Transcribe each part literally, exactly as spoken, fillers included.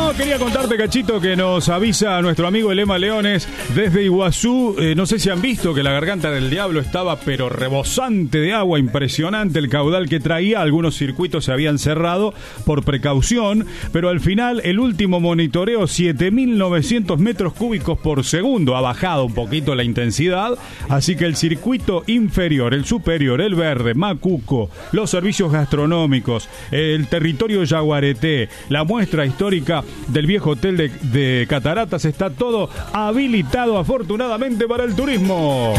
No, quería contarte, Cachito, que nos avisa nuestro amigo Elema Leones desde Iguazú. Eh, no sé si han visto que la Garganta del Diablo estaba pero rebosante de agua, impresionante el caudal que traía. Algunos circuitos se habían cerrado por precaución, pero al final el último monitoreo, siete mil novecientos metros cúbicos por segundo, ha bajado un poquito la intensidad, así que el circuito inferior, el superior, el verde, Macuco, los servicios gastronómicos, el territorio Yaguareté, la muestra histórica del viejo hotel de, de Cataratas, está todo habilitado afortunadamente para el turismo.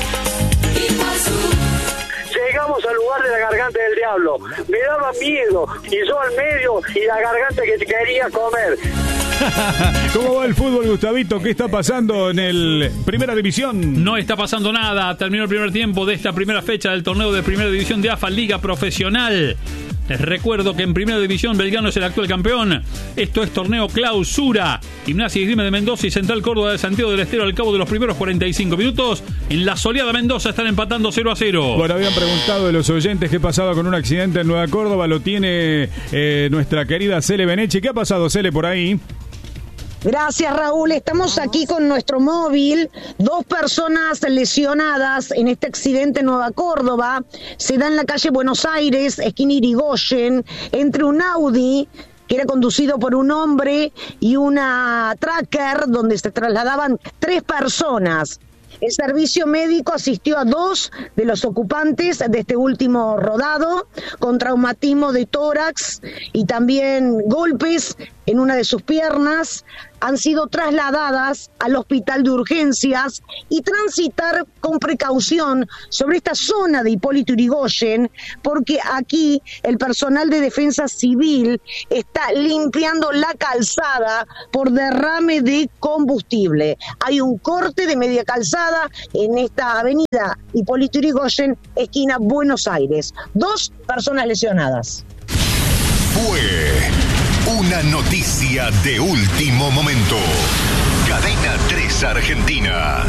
Llegamos al lugar de la Garganta del Diablo. Me daba miedo y yo al medio y la garganta que quería comer. ¿Cómo va el fútbol, Gustavito? ¿Qué está pasando en el Primera División? No está pasando nada. Terminó el primer tiempo de esta primera fecha del torneo de Primera División de A F A Liga Profesional. Les recuerdo que en Primera División Belgrano es el actual campeón. Esto es torneo clausura. Gimnasia y Esgrima de Mendoza y Central Córdoba de Santiago del Estero al cabo de los primeros cuarenta y cinco minutos. En la soleada Mendoza están empatando cero a cero. Bueno, habían preguntado de los oyentes qué pasaba con un accidente en Nueva Córdoba. Lo tiene eh, nuestra querida Cele Benechi. ¿Qué ha pasado, Cele, por ahí? Gracias, Raúl. Estamos aquí con nuestro móvil. Dos personas lesionadas en este accidente en Nueva Córdoba. Se da en la calle Buenos Aires, esquina Irigoyen, entre un Audi que era conducido por un hombre y una tracker donde se trasladaban tres personas. El servicio médico asistió a dos de los ocupantes de este último rodado con traumatismo de tórax y también golpes en una de sus piernas. Han sido trasladadas al hospital de urgencias y transitar con precaución sobre esta zona de Hipólito Yrigoyen, porque aquí el personal de defensa civil está limpiando la calzada por derrame de combustible. Hay un corte de media calzada en esta avenida Hipólito Yrigoyen, esquina Buenos Aires. Dos personas lesionadas. Fue una noticia de último momento. Cadena tres Argentina.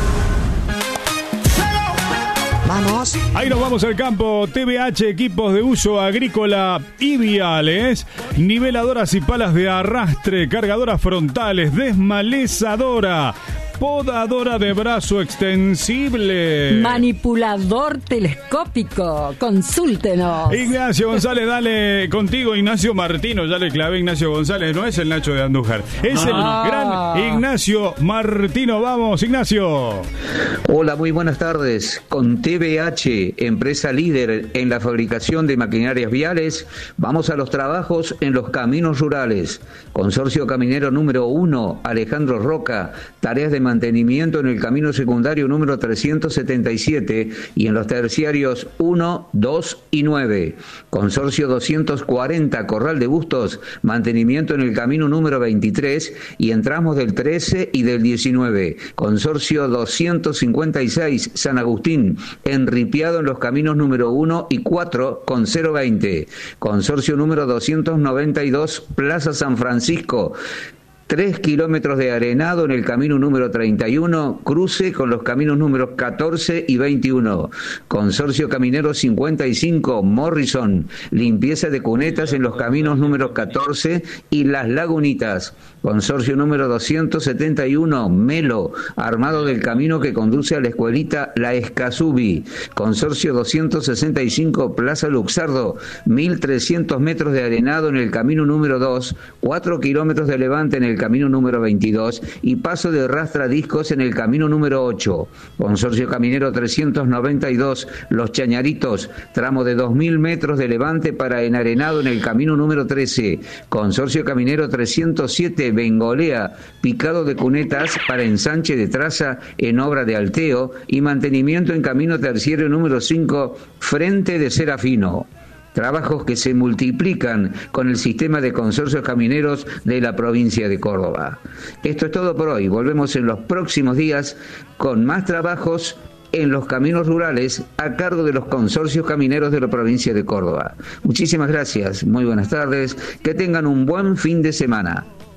Vamos. Ahí nos vamos al campo. T V H, equipos de uso agrícola y viales, niveladoras y palas de arrastre, cargadoras frontales, desmalezadora, podadora de brazo extensible, manipulador telescópico. Consúltenos. Ignacio González, dale contigo. Ignacio Martino, ya le clavé. Ignacio González, no es el Nacho de Andújar, es ah. el gran Ignacio Martino. Vamos, Ignacio. Hola, muy buenas tardes. Con T V H, empresa líder en la fabricación de maquinarias viales, vamos a los trabajos en los caminos rurales. Consorcio Caminero número uno, Alejandro Roca, tareas de mantenimiento en el camino secundario número trescientos setenta y siete y en los terciarios uno, dos y nueve. Consorcio doscientos cuarenta, Corral de Bustos, mantenimiento en el camino número veintitrés y en tramos del trece y del diecinueve. Consorcio doscientos cincuenta y seis, San Agustín, enripiado en los caminos número uno y cuatro con cero veinte. Consorcio número doscientos noventa y dos, Plaza San Francisco, tres kilómetros de arenado en el camino número treinta y uno, cruce con los caminos números catorce y veintiuno. Consorcio Caminero cincuenta y cinco, Morrison, limpieza de cunetas en los caminos números catorce y Las Lagunitas. Consorcio número doscientos setenta y uno, Melo, armado del camino que conduce a la escuelita La Escasubi. Consorcio doscientos sesenta y cinco, Plaza Luxardo, mil trescientos metros de arenado en el camino número dos, cuatro kilómetros de levante en el camino número veintidós y paso de rastra discos en el camino número ocho. Consorcio Caminero trescientos noventa y dos, Los Chañaritos, tramo de dos mil metros de levante para enarenado en el camino número trece. Consorcio Caminero trescientos siete, Bengolea, picado de cunetas para ensanche de traza en obra de alteo y mantenimiento en camino terciario número cinco, Frente de Serafino. Trabajos que se multiplican con el sistema de consorcios camineros de la provincia de Córdoba. Esto es todo por hoy. Volvemos en los próximos días con más trabajos en los caminos rurales a cargo de los consorcios camineros de la provincia de Córdoba. Muchísimas gracias, muy buenas tardes, que tengan un buen fin de semana.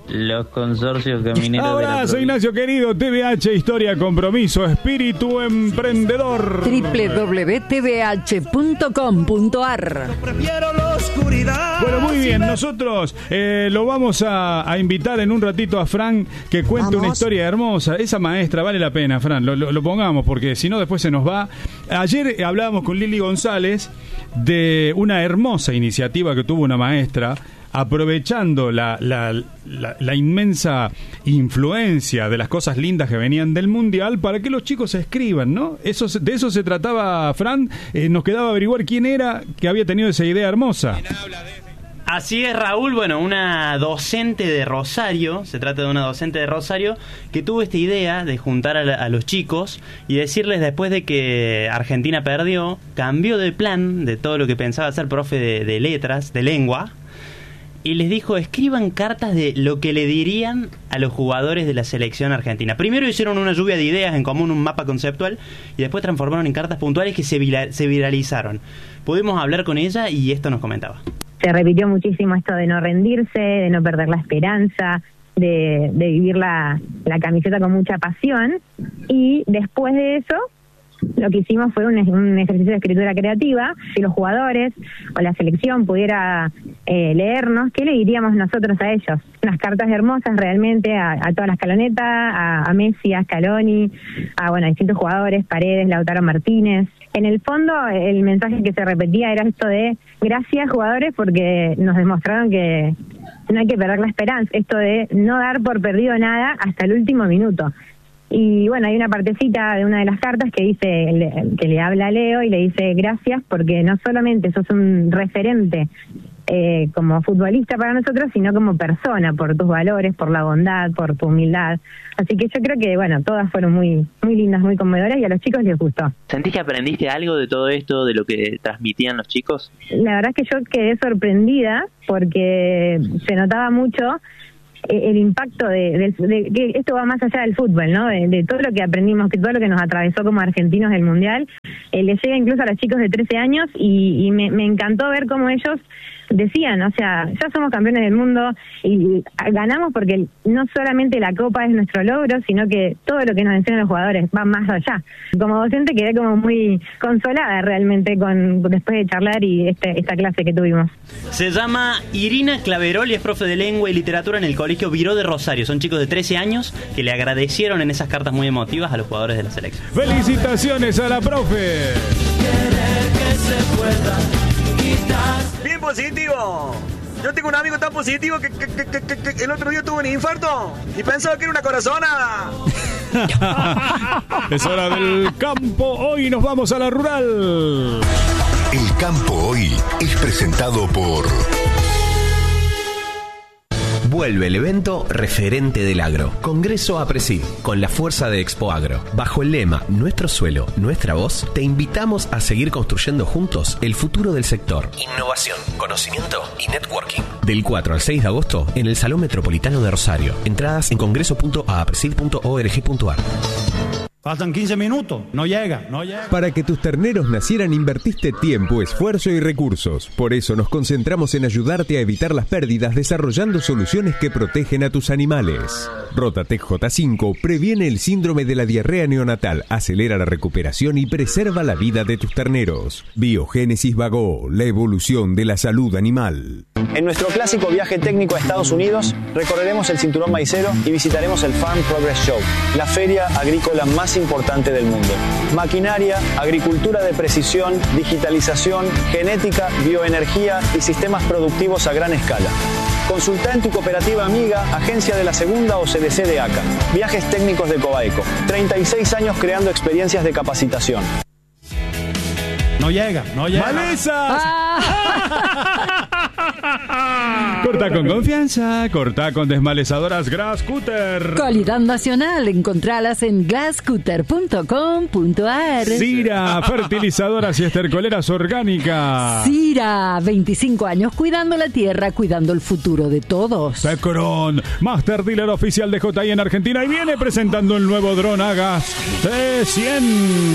Los consorcios camineros. Abrazo, de la Ignacio querido. T V H, historia, compromiso, espíritu emprendedor. doble u doble u doble u punto t v h punto com punto a r. Bueno, muy bien. Nosotros eh, lo vamos a, a invitar en un ratito a Fran que cuente Vamos. una historia hermosa. Esa maestra vale la pena, Fran. Lo, lo, lo pongamos porque si no después se nos va. Ayer hablábamos con Lili González de una hermosa iniciativa que tuvo una maestra, aprovechando la, la, la, la inmensa influencia de las cosas lindas que venían del Mundial para que los chicos escriban, ¿no? Eso, de eso se trataba, Fran. Eh, nos quedaba averiguar quién era que había tenido esa idea hermosa. Así es, Raúl. Bueno, una docente de Rosario, se trata de una docente de Rosario, que tuvo esta idea de juntar a, la, a los chicos y decirles, después de que Argentina perdió, cambió de plan de todo lo que pensaba ser profe de, de letras, de lengua, y les dijo, escriban cartas de lo que le dirían a los jugadores de la selección argentina. Primero hicieron una lluvia de ideas en común, un mapa conceptual, y después transformaron en cartas puntuales que se, vira- se viralizaron. Pudimos hablar con ella y esto nos comentaba. Se repitió muchísimo esto de no rendirse, de no perder la esperanza, de, de vivir la, la camiseta con mucha pasión. Y después de eso, lo que hicimos fue un, un ejercicio de escritura creativa. Si los jugadores o la selección pudiera eh, leernos, ¿qué le diríamos nosotros a ellos? Unas cartas hermosas realmente a, a toda la escaloneta, a, a Messi, a Scaloni, a bueno, a distintos jugadores, Paredes, Lautaro Martínez. En el fondo, el mensaje que se repetía era esto de gracias jugadores porque nos demostraron que no hay que perder la esperanza, esto de no dar por perdido nada hasta el último minuto. Y bueno, hay una partecita de una de las cartas que dice, que le habla a Leo y le dice gracias porque no solamente sos un referente eh, como futbolista para nosotros, sino como persona, por tus valores, por la bondad, por tu humildad. Así que yo creo que, bueno, todas fueron muy muy lindas, muy conmovedoras y a los chicos les gustó. ¿Sentís que aprendiste algo de todo esto, de lo que transmitían los chicos? La verdad es que yo quedé sorprendida porque se notaba mucho el impacto de, de, de que esto va más allá del fútbol, ¿no? De, de todo lo que aprendimos, que todo lo que nos atravesó como argentinos del Mundial, eh, les llega incluso a los chicos de trece años y, y me, me encantó ver cómo ellos decían, o sea, ya somos campeones del mundo y ganamos porque no solamente la copa es nuestro logro, sino que todo lo que nos enseñan los jugadores va más allá. Como docente quedé como muy consolada realmente con después de charlar y este, esta clase que tuvimos. Se llama Irina Claverol y es profe de lengua y literatura en el Colegio Viró de Rosario. Son chicos de trece años que le agradecieron en esas cartas muy emotivas a los jugadores de la selección. ¡Felicitaciones a la profe! Bien positivo. Yo tengo un amigo tan positivo que, que, que, que, que el otro día tuvo un infarto y pensaba que era una corazonada. Es hora del campo. Hoy nos vamos a la rural. El campo hoy es presentado por... Vuelve el evento referente del agro. Congreso APRESID, con la fuerza de Expo Agro. Bajo el lema Nuestro suelo, nuestra voz, te invitamos a seguir construyendo juntos el futuro del sector. Innovación, conocimiento y networking. Del cuatro al seis de agosto en el Salón Metropolitano de Rosario. Entradas en congreso punto apresid punto org punto a r. Faltan quince minutos, no llega, no llega. Para que tus terneros nacieran invertiste tiempo, esfuerzo y recursos. Por eso nos concentramos en ayudarte a evitar las pérdidas desarrollando soluciones que protegen a tus animales. Rotatec J cinco previene el síndrome de la diarrea neonatal, acelera la recuperación y preserva la vida de tus terneros. Biogénesis Vago, la evolución de la salud animal. En nuestro clásico viaje técnico a Estados Unidos, recorreremos el cinturón maicero y visitaremos el Farm Progress Show, la feria agrícola más importante del mundo. Maquinaria, agricultura de precisión, digitalización, genética, bioenergía y sistemas productivos a gran escala. Consulta en tu cooperativa amiga, agencia de la Segunda o C D C de A C A. Viajes técnicos de Cobaeco. treinta y seis años creando experiencias de capacitación. No llega, no llega. ¡Malezas! Corta con confianza, corta con desmalezadoras Glasscutter. Calidad nacional, encontralas en glasscutter punto com punto a r. Sira, fertilizadoras y estercoleras orgánicas. Sira, veinticinco años cuidando la tierra, cuidando el futuro de todos. Tecron, Master Dealer oficial de J I en Argentina y viene presentando el nuevo dron Agas T cien.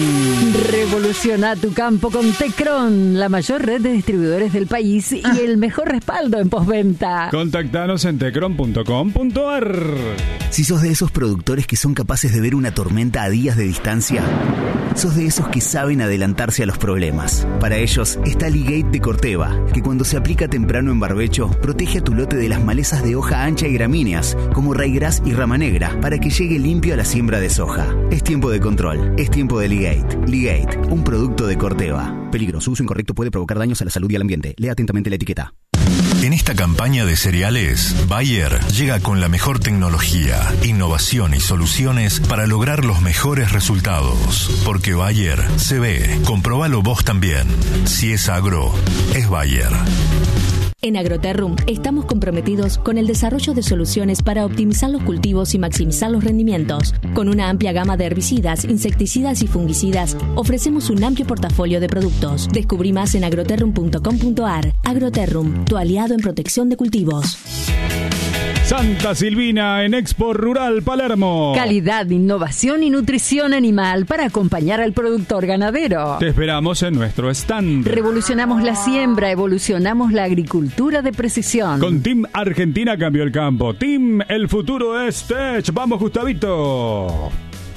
Revoluciona tu campo con Tecron, la mayor red de distribuidores del país y el mejor mejor respaldo en postventa. Contactanos en tecron punto com punto ar. Si sos de esos productores que son capaces de ver una tormenta a días de distancia, sos de esos que saben adelantarse a los problemas. Para ellos está Ligate de Corteva, que cuando se aplica temprano en barbecho, protege a tu lote de las malezas de hoja ancha y gramíneas, como raigras y rama negra, para que llegue limpio a la siembra de soja. Es tiempo de control, es tiempo de Ligate. Ligate, un producto de Corteva. Peligro, su uso incorrecto puede provocar daños a la salud y al ambiente. Lea atentamente la etiqueta. En esta campaña de cereales, Bayer llega con la mejor tecnología, innovación y soluciones para lograr los mejores resultados. Porque Bayer se ve. Comprobalo vos también. Si es agro, es Bayer. En Agroterrum estamos comprometidos con el desarrollo de soluciones para optimizar los cultivos y maximizar los rendimientos. Con una amplia gama de herbicidas, insecticidas y fungicidas, ofrecemos un amplio portafolio de productos. Descubrí más en agroterrum punto com punto ar. Agroterrum, tu aliado en protección de cultivos. Santa Silvina en Expo Rural Palermo. Calidad, innovación y nutrición animal para acompañar al productor ganadero. Te esperamos en nuestro stand. Revolucionamos la siembra, evolucionamos la agricultura de precisión. Con Team Argentina cambió el campo. Team, el futuro es Tech. Vamos, Gustavito.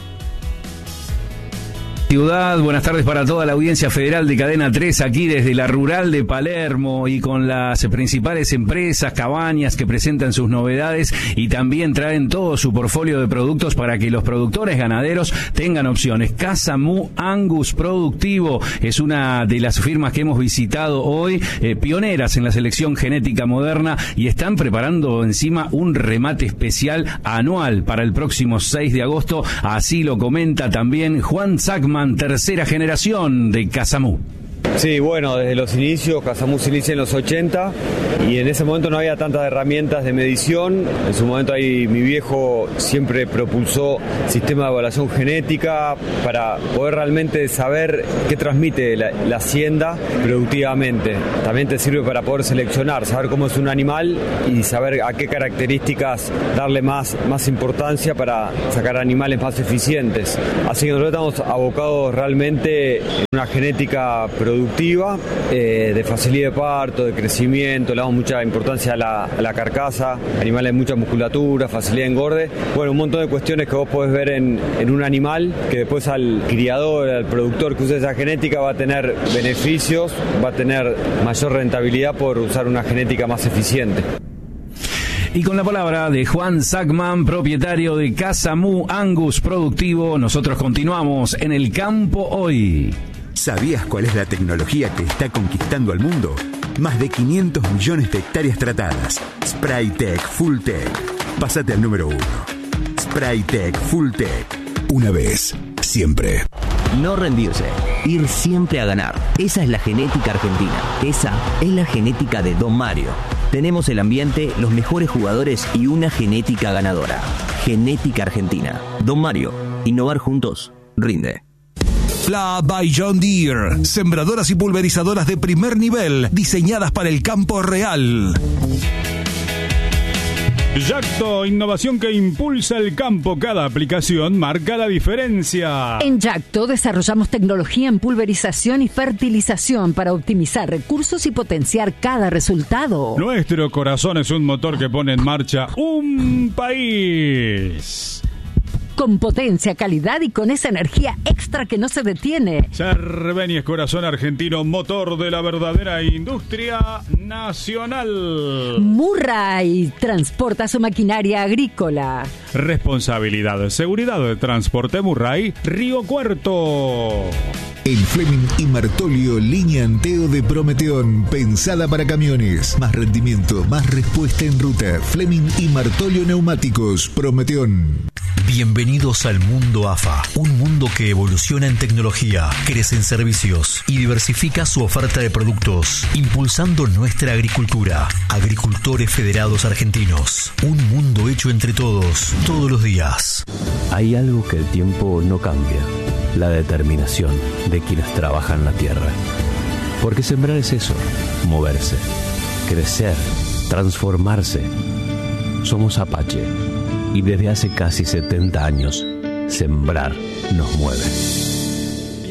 Ciudad, buenas tardes para toda la audiencia federal de Cadena tres, aquí desde la Rural de Palermo y con las principales empresas, cabañas que presentan sus novedades y también traen todo su portfolio de productos para que los productores ganaderos tengan opciones. Casa Mu Angus Productivo es una de las firmas que hemos visitado hoy, eh, pioneras en la selección genética moderna, y están preparando encima un remate especial anual para el próximo seis de agosto, así lo comenta también Juan Sackman, tercera generación de Casa Mu. Sí, bueno, desde los inicios, Casa Mu se inicia en los ochenta y en ese momento no había tantas herramientas de medición. En su momento ahí mi viejo siempre propulsó sistema de evaluación genética para poder realmente saber qué transmite la, la hacienda productivamente. También te sirve para poder seleccionar, saber cómo es un animal y saber a qué características darle más, más importancia para sacar animales más eficientes. Así que nosotros estamos abocados realmente en una genética productiva productiva, eh, de facilidad de parto, de crecimiento, le damos mucha importancia a la, a la carcasa, animales de mucha musculatura, facilidad de engorde. Bueno, un montón de cuestiones que vos podés ver en, en un animal, que después al criador, al productor que use esa genética va a tener beneficios, va a tener mayor rentabilidad por usar una genética más eficiente. Y con la palabra de Juan Sackman, propietario de Casa Mu Angus Productivo, nosotros continuamos en el campo hoy. ¿Sabías cuál es la tecnología que está conquistando al mundo? Más de quinientos millones de hectáreas tratadas. Spraytec Fulltech. Pásate al número uno. Spraytec Fulltech. Una vez, siempre. No rendirse, ir siempre a ganar. Esa es la genética argentina. Esa es la genética de Don Mario. Tenemos el ambiente, los mejores jugadores y una genética ganadora. Genética argentina. Don Mario. Innovar juntos. Rinde. Pla by John Deere. Sembradoras y pulverizadoras de primer nivel, diseñadas para el campo real. Yacto, innovación que impulsa el campo. Cada aplicación marca la diferencia. En Yacto desarrollamos tecnología en pulverización y fertilización para optimizar recursos y potenciar cada resultado. Nuestro corazón es un motor que pone en marcha un país. Con potencia, calidad y con esa energía extra que no se detiene. Cerveni es corazón argentino, motor de la verdadera industria nacional. Murray transporta su maquinaria agrícola. Responsabilidad, seguridad de transporte Murray, Río Cuarto. El Fleming y Martolio línea Anteo de Prometeón, pensada para camiones. Más rendimiento, más respuesta en ruta. Fleming y Martolio Neumáticos, Prometeón. Bienvenidos al mundo A F A, un mundo que evoluciona en tecnología, crece en servicios y diversifica su oferta de productos, impulsando nuestra agricultura. Agricultores Federados Argentinos, un mundo hecho entre todos, todos los días. Hay algo que el tiempo no cambia, la determinación de quienes trabajan la tierra. Porque sembrar es eso, moverse, crecer, transformarse. Somos Apache. Y desde hace casi setenta años, sembrar nos mueve.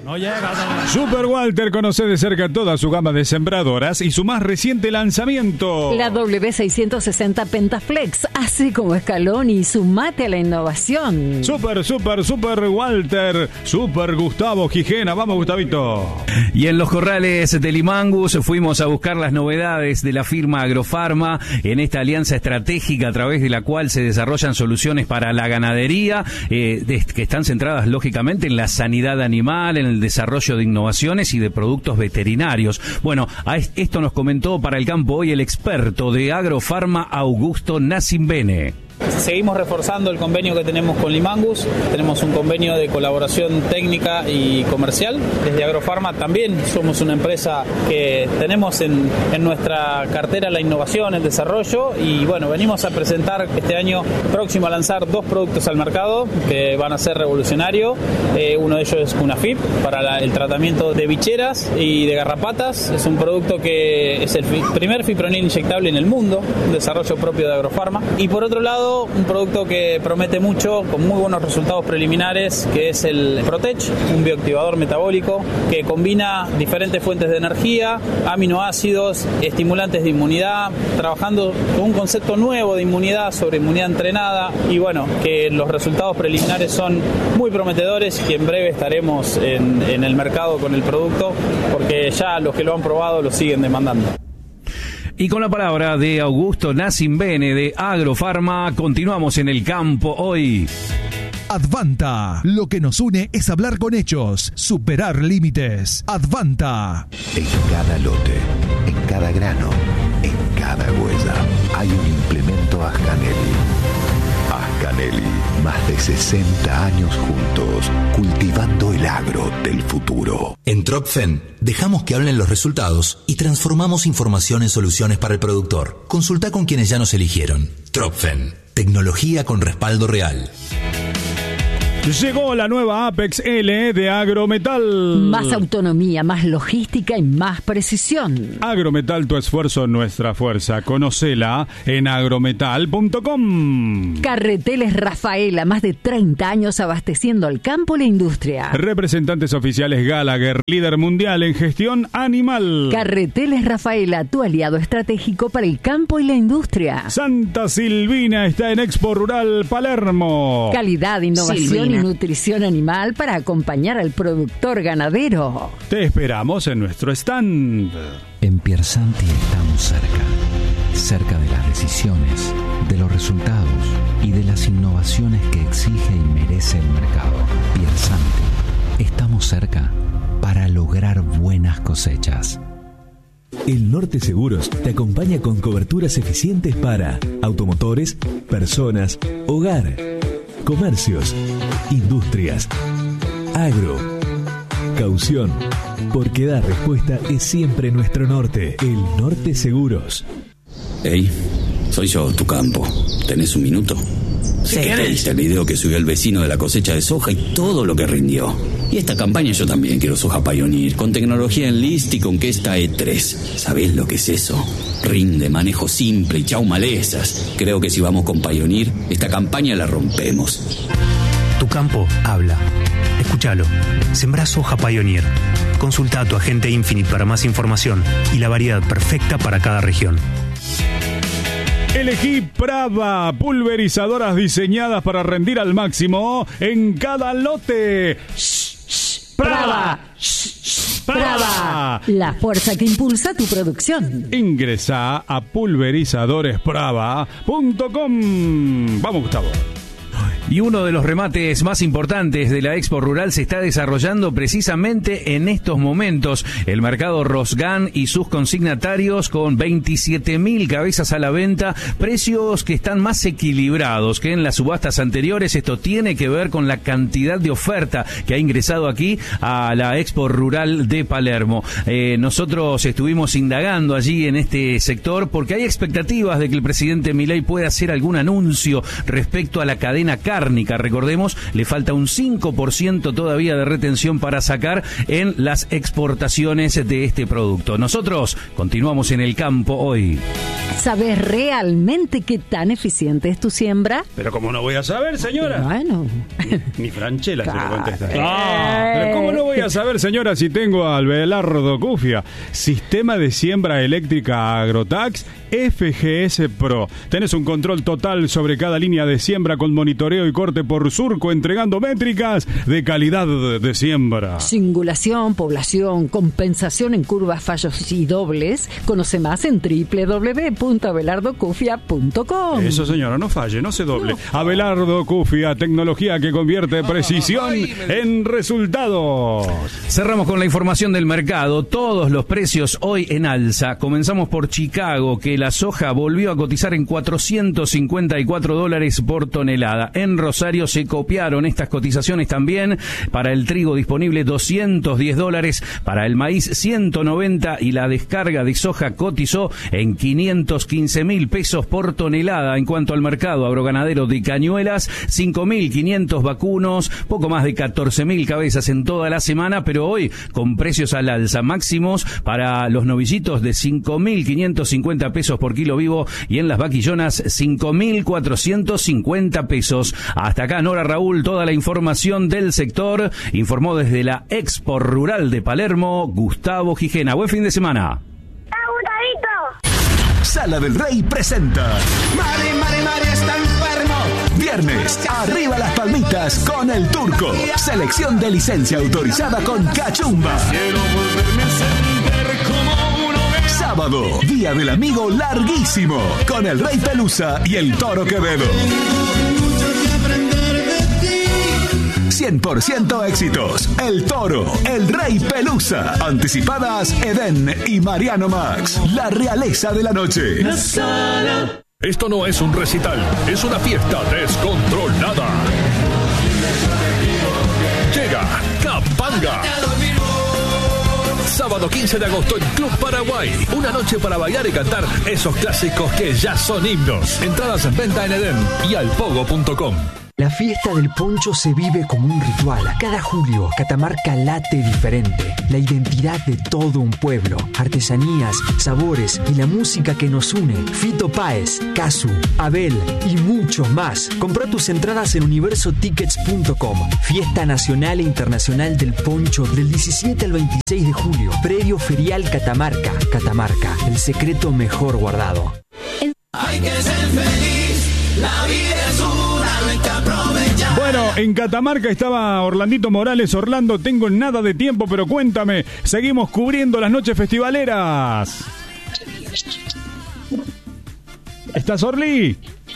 no llega. Doña. Super Walter conoce de cerca toda su gama de sembradoras y su más reciente lanzamiento. La W seiscientos sesenta Pentaflex, así como escalón y sumate a la innovación. Super, super, super Walter, super Gustavo Gijena. Vamos, Gustavito. Y en los corrales de Limangus fuimos a buscar las novedades de la firma Agrofarma en esta alianza estratégica a través de la cual se desarrollan soluciones para la ganadería, eh, de, que están centradas lógicamente en la sanidad animal, en el desarrollo de innovaciones y de productos veterinarios. Bueno, a esto nos comentó para el campo hoy el experto de Agrofarma, Augusto Nasimbene. Seguimos reforzando el convenio que tenemos con Limangus. Tenemos un convenio de colaboración técnica y comercial. Desde Agrofarma también somos una empresa que tenemos en, en nuestra cartera la innovación, el desarrollo, y bueno, venimos a presentar este año próximo a lanzar dos productos al mercado que van a ser revolucionarios. Eh, uno de ellos es Cunafip para la, el tratamiento de bicheras y de garrapatas. Es un producto que es el fi, primer fipronil inyectable en el mundo, un desarrollo propio de Agrofarma. Y por otro lado, un producto que promete mucho, con muy buenos resultados preliminares, que es el Protech, un bioactivador metabólico que combina diferentes fuentes de energía, aminoácidos, estimulantes de inmunidad, trabajando con un concepto nuevo de inmunidad sobre inmunidad entrenada, y bueno, que los resultados preliminares son muy prometedores y que en breve estaremos en, en el mercado con el producto, porque ya los que lo han probado lo siguen demandando. Y con la palabra de Augusto Nasimbene de Agrofarma, continuamos en el campo hoy. Advanta. Lo que nos une es hablar con hechos, superar límites. Advanta. En cada lote, en cada grano, en cada huella, hay un implemento Ascanelli. Ascanelli, más de sesenta años juntos, cultivando el agro del futuro. En Tropfen, dejamos que hablen los resultados y transformamos información en soluciones para el productor. Consulta con quienes ya nos eligieron. Tropfen, tecnología con respaldo real. Llegó la nueva Apex L de Agrometal. Más autonomía, más logística y más precisión. Agrometal, tu esfuerzo, nuestra fuerza. Conocela en agrometal punto com. Carreteles Rafaela, más de treinta años abasteciendo al campo y la industria. Representantes oficiales Gallagher, líder mundial en gestión animal. Carreteles Rafaela, tu aliado estratégico para el campo y la industria. Santa Silvina está en Expo Rural Palermo. Calidad, innovación Silvina. Y nutrición animal para acompañar al productor ganadero. Te esperamos en nuestro stand. En Piersanti estamos cerca, cerca de las decisiones, de los resultados y de las innovaciones que exige y merece el mercado. Piersanti, estamos cerca para lograr buenas cosechas. El Norte Seguros te acompaña con coberturas eficientes para automotores, personas, hogar, comercios, industrias, agro, caución, porque dar respuesta es siempre nuestro norte. El Norte Seguros. Hey, soy yo, tu campo. ¿Tenés un minuto? Sí. ¿Viste el video que subió el vecino de la cosecha de soja y todo lo que rindió? Y esta campaña yo también quiero soja Pioneer, con tecnología Enlist y con Kesta E tres. ¿Sabés lo que es eso? Rinde, manejo simple y chau malezas. Creo que si vamos con Pioneer, esta campaña la rompemos. Tu campo habla. Escúchalo. Sembrá soja Pioneer. Consulta a tu agente Infinite para más información y la variedad perfecta para cada región. Elegí Prava, pulverizadoras diseñadas para rendir al máximo en cada lote. Prava, Prava, la fuerza que impulsa tu producción. Ingresa a pulverizadores prava punto com. Vamos, Gustavo. Y uno de los remates más importantes de la Expo Rural se está desarrollando precisamente en estos momentos. El mercado Rosgan y sus consignatarios con veintisiete mil cabezas a la venta, precios que están más equilibrados que en las subastas anteriores. Esto tiene que ver con la cantidad de oferta que ha ingresado aquí a la Expo Rural de Palermo. Eh, nosotros estuvimos indagando allí en este sector porque hay expectativas de que el presidente Milei pueda hacer algún anuncio respecto a la cadena K. cárnica, recordemos, le falta un cinco por ciento todavía de retención para sacar en las exportaciones de este producto. Nosotros continuamos en el campo hoy. ¿Sabes realmente qué tan eficiente es tu siembra? Pero ¿cómo no voy a saber, señora? Bueno. Ni Franchella se lo contesta. Eh. Ah, pero ¿cómo no voy a saber, señora, si tengo al Belardo Cufia? Sistema de siembra eléctrica Agrotax F G S Pro. Tenés un control total sobre cada línea de siembra con monitoreo y corte por surco, entregando métricas de calidad de siembra. Singulación, población, compensación en curvas, fallos y dobles. Conoce más en doble u doble u doble u punto abelardo cufia punto com. Eso, señora, no falle, no se doble. No. Abelardo Cufia, tecnología que convierte precisión en resultados. Cerramos con la información del mercado. Todos los precios hoy en alza. Comenzamos por Chicago, que la soja volvió a cotizar en cuatrocientos cincuenta y cuatro dólares por tonelada. En Rosario se copiaron estas cotizaciones también. Para el trigo disponible doscientos diez dólares, para el maíz ciento noventa y la descarga de soja cotizó en quinientos quince mil pesos por tonelada. En cuanto al mercado agroganadero de cañuelas, cinco mil quinientos vacunos, poco más de catorce mil cabezas en toda la semana, pero hoy con precios al alza máximos para los novillitos de cinco mil quinientos cincuenta pesos por kilo vivo y en las vaquillonas cinco mil cuatrocientos cincuenta pesos. Hasta acá, Nora Raúl, toda la información del sector. Informó desde la Expo Rural de Palermo, Gustavo Gijena. Buen fin de semana. Sala del Rey presenta Mari, Mari, Mari está enfermo. Viernes, arriba las palmitas con el Turco. Selección de licencia autorizada con Cachumba. Quiero volverme a sentir como uno. Sábado, Día del Amigo larguísimo con el Rey Pelusa y el Toro Quevedo. cien por ciento éxitos. El Toro, el Rey Pelusa. Anticipadas Edén y Mariano Max. La realeza de la noche. La sala. Esto no es un recital, es una fiesta descontrolada. Llega Capanga. Sábado quince de agosto en Club Paraguay. Una noche para bailar y cantar esos clásicos que ya son himnos. Entradas en venta en Edén y alpogo punto com. La fiesta del poncho se vive como un ritual. Cada julio, Catamarca late diferente. La identidad de todo un pueblo. Artesanías, sabores y la música que nos une. Fito Páez, Casu, Abel y muchos más. Compra tus entradas en universo tickets punto com. Fiesta nacional e internacional del poncho del diecisiete al veintiséis de julio. Predio Ferial Catamarca. Catamarca, el secreto mejor guardado. Hay que ser feliz. La vida es una, hay que aprovechar. Bueno, en Catamarca estaba Orlandito Morales. Orlando, tengo nada de tiempo, pero cuéntame. Seguimos cubriendo las noches festivaleras. ¿Estás, Orly?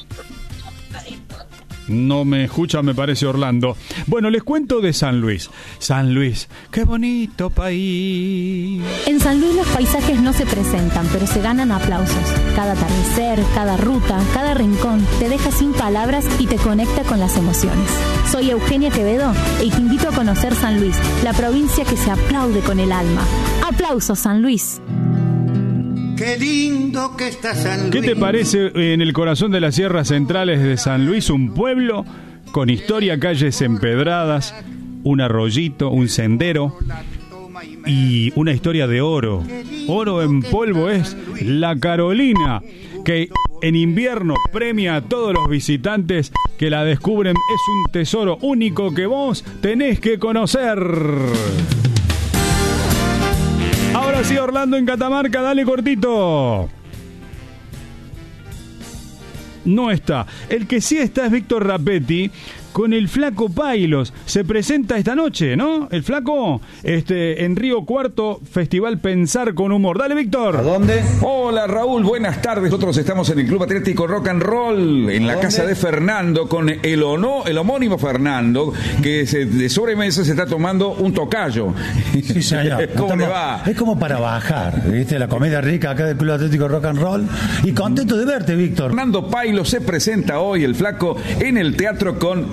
No me escucha, me parece, Orlando. Bueno, les cuento de San Luis. San Luis, qué bonito país. En San Luis los paisajes no se presentan, pero se ganan aplausos. Cada atardecer, cada ruta, cada rincón te deja sin palabras y te conecta con las emociones. Soy Eugenia Quevedo y te invito a conocer San Luis, la provincia que se aplaude con el alma. ¡Aplausos, San Luis! Qué lindo que está San Luis. ¿Qué te parece en el corazón de las sierras centrales de San Luis? Un pueblo con historia, calles empedradas, un arroyito, un sendero y una historia de oro. Oro en polvo es la Carolina, que en invierno premia a todos los visitantes que la descubren. Es un tesoro único que vos tenés que conocer. Ahora sí, Orlando en Catamarca, dale cortito. No está. El que sí está es Víctor Rapetti con el Flaco Pailos. Se presenta esta noche, ¿no? El Flaco, este, en Río Cuarto, Festival Pensar con Humor. Dale, Víctor. ¿A dónde? Hola, Raúl, buenas tardes. Nosotros estamos en el Club Atlético Rock and Roll, en la casa de Fernando, con el, ono, el homónimo Fernando, que se, de sobremesa se está tomando un tocayo. Sí, señor. ¿Cómo Estamos, le va? Es como para bajar, ¿viste? La comida rica acá del Club Atlético Rock and Roll. Y contento de verte, Víctor. Fernando Pailos se presenta hoy, el Flaco, en el teatro con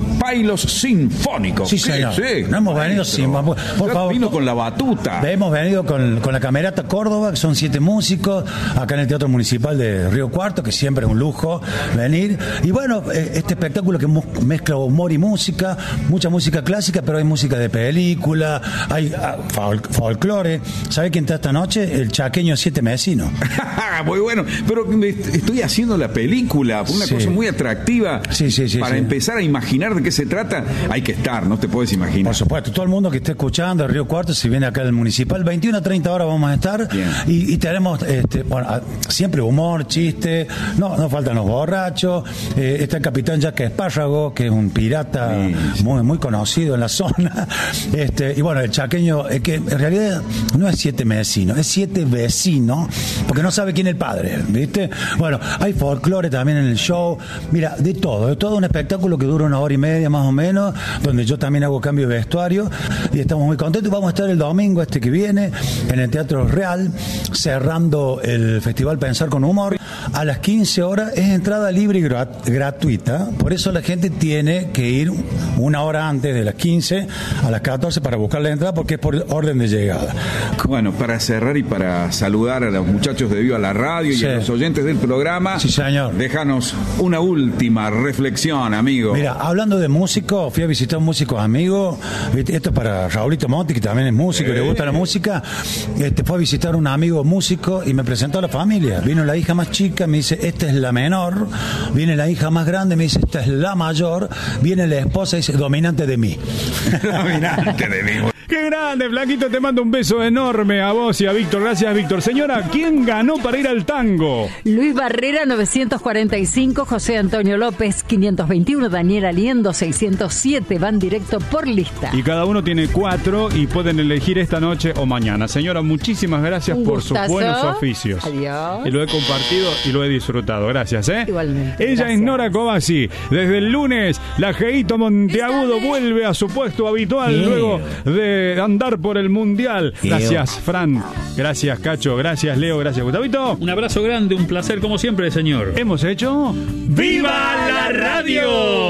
Pailos Sinfónicos. Sí, señor. Sí, no hemos venido sin... Por ya favor, vino con la batuta. Hemos venido con, con la Camerata Córdoba, que son siete músicos, acá en el Teatro Municipal de Río Cuarto, que siempre es un lujo venir. Y bueno, este espectáculo que mezcla humor y música, mucha música clásica, pero hay música de película, hay fol folclore. ¿Sabe quién está esta noche? El chaqueño Siete Mesinos. Muy bueno, pero estoy haciendo la película, una sí. cosa muy atractiva. Sí, sí, sí, para sí. empezar a imaginar de qué se trata, hay que estar, no te puedes imaginar. Por supuesto, todo el mundo que esté escuchando el Río Cuarto, si viene acá al Municipal, veintiuna a treinta horas vamos a estar y, y tenemos este, bueno, siempre humor, chiste, no, no faltan los borrachos, eh, está el capitán Jack Espárrago, que es un pirata sí. muy, muy conocido en la zona, este, y bueno, el chaqueño, es que en realidad no es siete vecinos, es siete vecinos, porque no sabe quién es el padre, ¿viste? Bueno, hay folclore también en el show, mira, de todo, de todo un espectáculo que dura una hora y media más o menos, donde yo también hago cambio de vestuario y estamos muy contentos. Vamos a estar el domingo este que viene en el Teatro Real cerrando el Festival Pensar con Humor a las quince horas. Es entrada libre y grat gratuita, por eso la gente tiene que ir una hora antes de las quince a las catorce para buscar la entrada, porque es por orden de llegada. Bueno, para cerrar y para saludar a los muchachos de Viva la Radio sí. y a los oyentes del programa, sí, señor. Déjanos una última reflexión, amigo. Mira, hablando de músicos, fui a visitar un músico amigo, esto es para Raulito Monti, que también es músico, eh. le gusta la música, este, fue a visitar un amigo músico y me presentó a la familia. Vino la hija más chica, me dice, esta es la menor, viene la hija más grande, me dice, esta es la mayor, viene la esposa y dice, dominante de mí. Dominante de mí. ¡Qué grande, Flaquito! Te mando un beso enorme a vos y a Víctor. Gracias, Víctor. Señora, ¿quién ganó para ir al tango? Luis Barrera, novecientos cuarenta y cinco. José Antonio López, quinientos veintiuno. Daniel Aliendo, seiscientos siete. Van directo por lista. Y cada uno tiene cuatro y pueden elegir esta noche o mañana. Señora, muchísimas gracias un por sus buenos oficios. Adiós. Y lo he compartido y lo he disfrutado. Gracias, ¿eh? Igualmente. Ella gracias. es Nora Covasi. Desde el lunes, la Geito Monteagudo vuelve a su puesto habitual yeah. luego de andar por el Mundial. Gracias, Fran. Gracias, Cacho. Gracias, Leo. Gracias, Gustavito. Un abrazo grande, un placer como siempre, señor. Hemos hecho ¡Viva la Radio!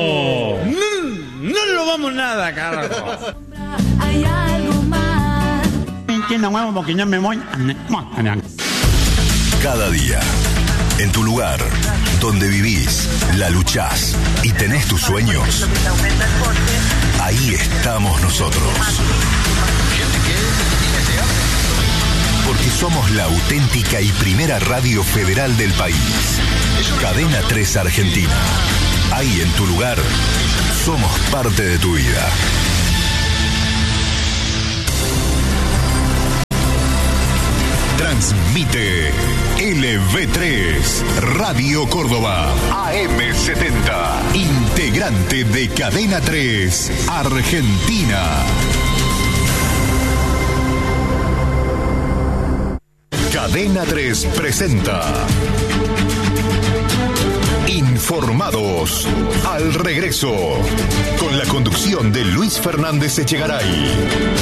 No, no lo vamos nada, carajo. Hay algo más. Entiendo nuevo porque no me voy. Cada día, en tu lugar, donde vivís, la luchás y tenés tus sueños, ahí estamos nosotros. Porque somos la auténtica y primera radio federal del país. Cadena tres Argentina. Ahí en tu lugar, somos parte de tu vida. Transmite L V tres Radio Córdoba A M setenta, integrante de Cadena tres Argentina. Cadena tres presenta Informados al regreso, con la conducción de Luis Fernández Echegaray.